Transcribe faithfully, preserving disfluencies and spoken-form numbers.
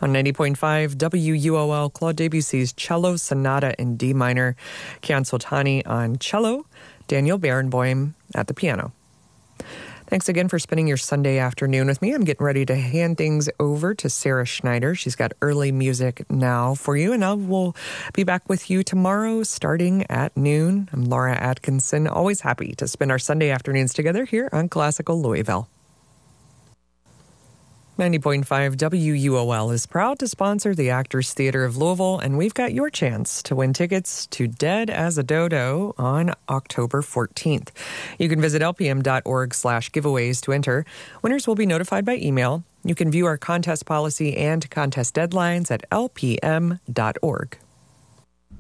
On ninety point five W U O L, Claude Debussy's Cello Sonata in D minor, Kian Soltani on cello, Daniel Barenboim at the piano. Thanks again for spending your Sunday afternoon with me. I'm getting ready to hand things over to Sarah Schneider. She's got early music now for you, and I will be back with you tomorrow starting at noon. I'm Laura Atkinson, always happy to spend our Sunday afternoons together here on Classical Louisville. ninety point five W U O L is proud to sponsor the Actors Theater of Louisville, and we've got your chance to win tickets to Dead as a Dodo on October fourteenth. You can visit lpm.org slash giveaways to enter. Winners will be notified by email. You can view our contest policy and contest deadlines at l p m dot org.